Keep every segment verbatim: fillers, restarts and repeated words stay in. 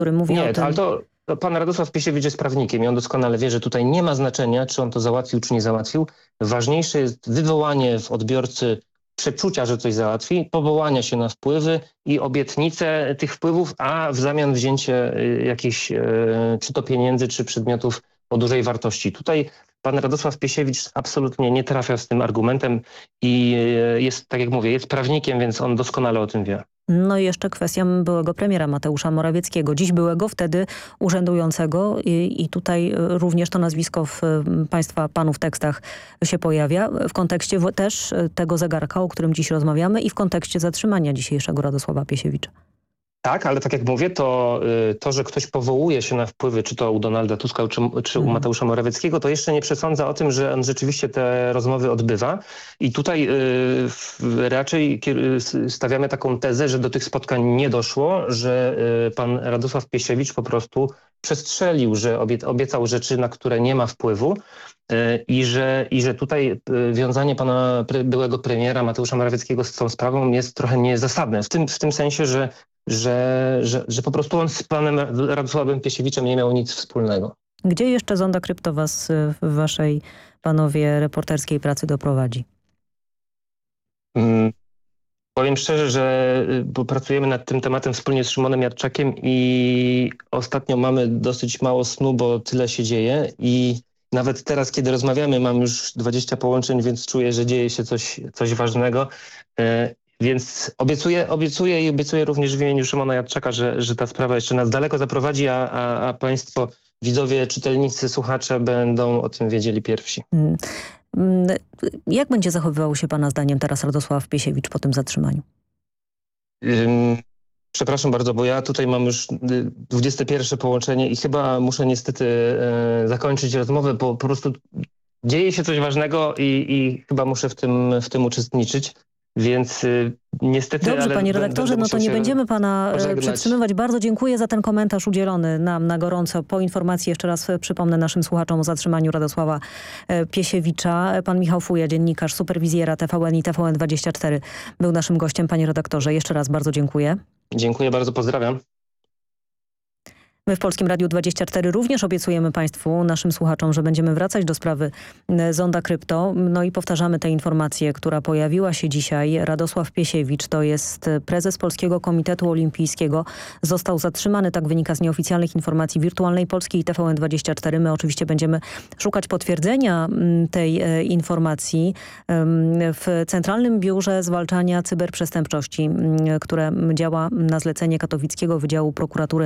który mówi Nie, o tym... ale to, to pan Radosław Piesiewicz jest prawnikiem i on doskonale wie, że tutaj nie ma znaczenia, czy on to załatwił, czy nie załatwił. Ważniejsze jest wywołanie w odbiorcy przeczucia, że coś załatwi, powołania się na wpływy i obietnice tych wpływów, a w zamian wzięcie y, jakichś y, czy to pieniędzy, czy przedmiotów o dużej wartości. Tutaj pan Radosław Piesiewicz absolutnie nie trafia z tym argumentem i y, jest, tak jak mówię, jest prawnikiem, więc on doskonale o tym wie. No i jeszcze kwestia byłego premiera Mateusza Morawieckiego. Dziś byłego, wtedy urzędującego i, i tutaj również to nazwisko w państwa panów tekstach się pojawia. W kontekście też tego zegarka, o którym dziś rozmawiamy i w kontekście zatrzymania dzisiejszego Radosława Piesiewicza. Tak, ale tak jak mówię, to, to, że ktoś powołuje się na wpływy, czy to u Donalda Tuska, czy, czy u Mateusza Morawieckiego, to jeszcze nie przesądza o tym, że on rzeczywiście te rozmowy odbywa. I tutaj y, raczej stawiamy taką tezę, że do tych spotkań nie doszło, że y, pan Radosław Piesiewicz po prostu przestrzelił, że obie, obiecał rzeczy, na które nie ma wpływu. I że, I że tutaj wiązanie pana pre, byłego premiera Mateusza Morawieckiego z tą sprawą jest trochę niezasadne. W tym, w tym sensie, że, że, że, że po prostu on z panem Radosławem Piesiewiczem nie miał nic wspólnego. Gdzie jeszcze Zonda Krypto was w waszej, panowie, reporterskiej pracy doprowadzi? Hmm. Powiem szczerze, że pracujemy nad tym tematem wspólnie z Szymonem Jadczakiem i ostatnio mamy dosyć mało snu, bo tyle się dzieje i nawet teraz, kiedy rozmawiamy, mam już dwadzieścia połączeń, więc czuję, że dzieje się coś, coś ważnego. E, więc obiecuję, obiecuję i obiecuję również w imieniu Szymona Jadczaka, że, że ta sprawa jeszcze nas daleko zaprowadzi, a, a, a państwo, widzowie, czytelnicy, słuchacze będą o tym wiedzieli pierwsi. Hmm. Jak będzie zachowywał się pana zdaniem teraz Radosław Piesiewicz po tym zatrzymaniu? Ym... Przepraszam bardzo, bo ja tutaj mam już dwudzieste pierwsze połączenie i chyba muszę niestety e, zakończyć rozmowę, bo po prostu dzieje się coś ważnego i, i chyba muszę w tym, w tym uczestniczyć. Więc y, niestety... Dobrze, ale panie redaktorze, no to nie będziemy pana pożegnać. Przetrzymywać. Bardzo dziękuję za ten komentarz udzielony nam na gorąco. Po informacji jeszcze raz przypomnę naszym słuchaczom o zatrzymaniu Radosława Piesiewicza. Pan Michał Fuja, dziennikarz, superwizjera T V N i T V N dwadzieścia cztery był naszym gościem. Panie redaktorze, jeszcze raz bardzo dziękuję. Dziękuję bardzo, pozdrawiam. My w Polskim Radiu dwadzieścia cztery również obiecujemy państwu, naszym słuchaczom, że będziemy wracać do sprawy Zonda Krypto. No i powtarzamy tę informację, która pojawiła się dzisiaj. Radosław Piesiewicz, to jest prezes Polskiego Komitetu Olimpijskiego. Został zatrzymany, tak wynika z nieoficjalnych informacji Wirtualnej Polski i T V N dwadzieścia cztery. My oczywiście będziemy szukać potwierdzenia tej informacji w Centralnym Biurze Zwalczania Cyberprzestępczości, które działa na zlecenie Katowickiego Wydziału Prokuratury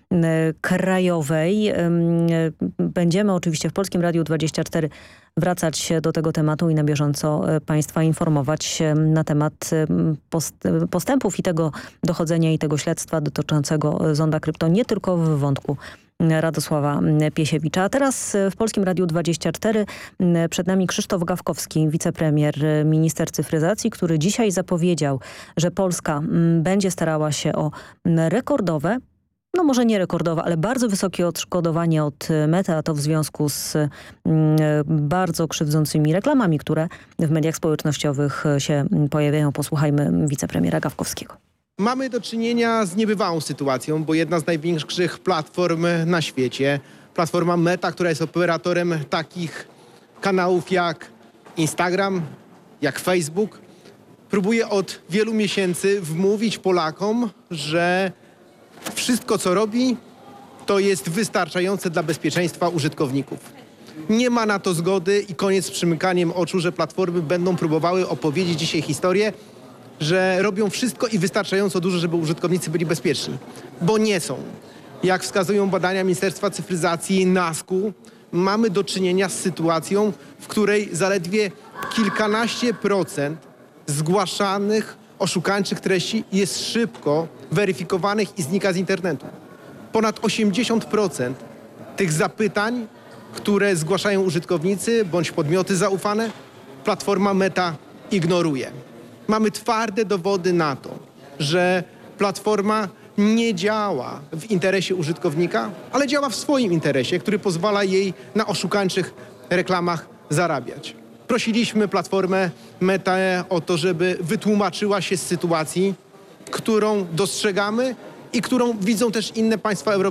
Krajowej. Będziemy oczywiście w Polskim Radiu dwadzieścia cztery wracać do tego tematu i na bieżąco państwa informować na temat postępów i tego dochodzenia i tego śledztwa dotyczącego Zonda Krypto, nie tylko w wątku Radosława Piesiewicza. A teraz w Polskim Radiu dwadzieścia cztery przed nami Krzysztof Gawkowski, wicepremier, minister cyfryzacji, który dzisiaj zapowiedział, że Polska będzie starała się o rekordowe, no może nie rekordowe, ale bardzo wysokie odszkodowanie od Mety, a to w związku z mm, bardzo krzywdzącymi reklamami, które w mediach społecznościowych się pojawiają. Posłuchajmy wicepremiera Gawkowskiego. Mamy do czynienia z niebywałą sytuacją, bo jedna z największych platform na świecie, platforma Meta, która jest operatorem takich kanałów jak Instagram, jak Facebook, próbuje od wielu miesięcy wmówić Polakom, że wszystko, co robi, to jest wystarczające dla bezpieczeństwa użytkowników. Nie ma na to zgody i koniec z przymykaniem oczu, że platformy będą próbowały opowiedzieć dzisiaj historię, że robią wszystko i wystarczająco dużo, żeby użytkownicy byli bezpieczni. Bo nie są. Jak wskazują badania Ministerstwa Cyfryzacji NASK-u, mamy do czynienia z sytuacją, w której zaledwie kilkanaście procent zgłaszanych oszukańczych treści jest szybko weryfikowanych i znika z internetu. Ponad osiemdziesiąt procent tych zapytań, które zgłaszają użytkownicy bądź podmioty zaufane, platforma Meta ignoruje. Mamy twarde dowody na to, że platforma nie działa w interesie użytkownika, ale działa w swoim interesie, który pozwala jej na oszukańczych reklamach zarabiać. Prosiliśmy platformę Meta o to, żeby wytłumaczyła się z sytuacji, którą dostrzegamy i którą widzą też inne państwa europejskie.